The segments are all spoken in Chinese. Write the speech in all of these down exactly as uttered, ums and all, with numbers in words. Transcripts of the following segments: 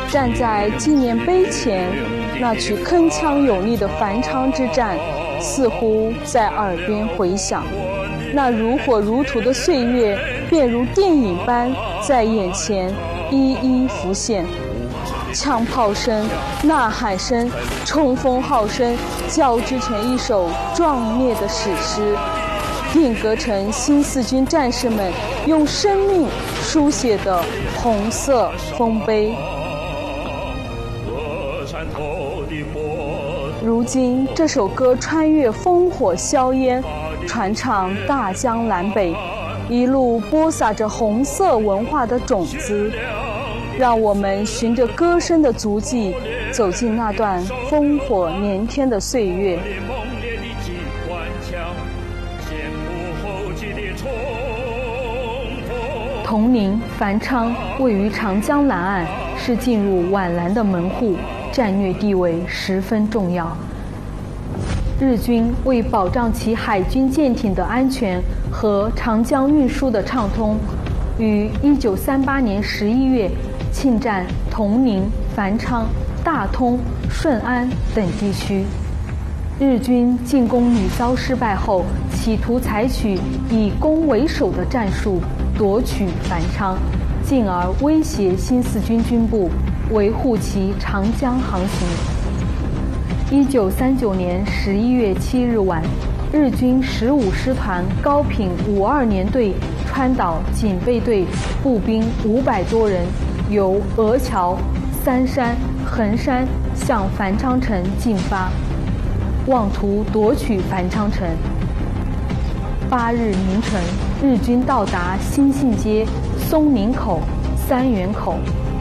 站在纪念碑前，那曲铿锵有力的繁昌之战似乎在耳边回响，那如火如荼的岁月便如电影般在眼前一一浮现。枪炮声、呐喊声、冲锋号声交织成一首壮烈的史诗，定格成新四军战士们用生命书写的红色丰碑。如今这首歌穿越烽火硝烟，传唱大江南北，一路播撒着红色文化的种子，让我们循着歌声的足迹走进那段烽火连天的岁月。铜陵、繁昌位于长江南岸，是进入皖南的门户，战略地位十分重要。日军为保障其海军舰艇的安全和长江运输的畅通，于一九三八年十一月侵占铜陵、繁昌、大通、顺安等地区。日军进攻屡遭失败后，企图采取以攻为守的战术夺取繁昌，进而威胁新四军军部，维护其长江航行。一九三九年十一月七日晚，日军十五师团高品五二联队川岛警备队步兵五百多人，由鹅桥、三山、横山向繁昌城进发，妄图夺取繁昌城。八日凌晨，日军到达新信街、松林口、三元口。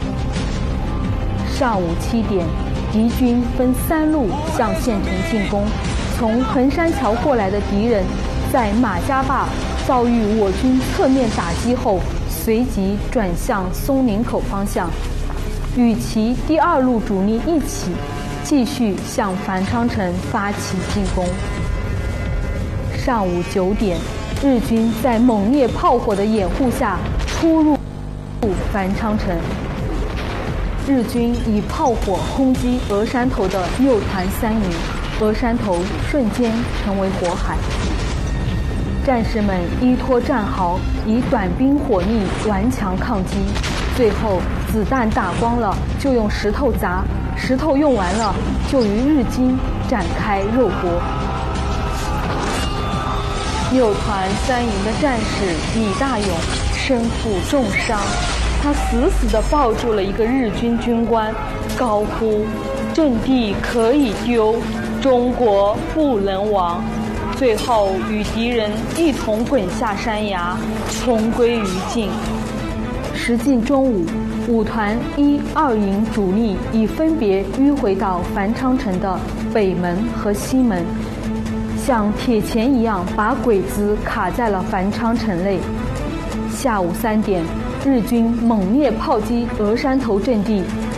上午七点，敌军分三路向县城进攻。从横山桥过来的敌人，在马家坝遭遇我军侧面打击后，随即转向松林口方向，与其第二路主力一起，继续向繁昌城发起进攻。上午九点，日军在猛烈炮火的掩护下出入繁昌城。日军以炮火轰击峨山头的右团三营，峨山头瞬间成为火海。战士们依托战壕，以短兵火力顽强抗击，最后子弹打光了就用石头砸，石头用完了就与日军展开肉搏。右团三营的战士李大勇身负重伤，他死死地抱住了一个日军军官，高呼阵地可以丢，中国不能亡，最后与敌人一同滚下山崖，同归于尽。时近中午，五团一二营主力已分别迂回到繁昌城的北门和西门，像铁钳一样把鬼子卡在了繁昌城内。下午三点，日军猛烈炮击峨山头阵地，